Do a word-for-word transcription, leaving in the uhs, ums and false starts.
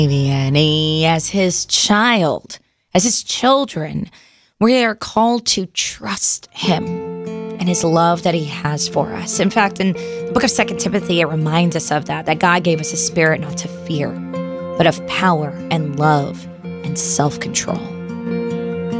And he, as his child, as his children, we are called to trust him and his love that he has for us. In fact, in the book of Second Timothy, it reminds us of that, that God gave us a spirit not to fear, but of power and love and self-control.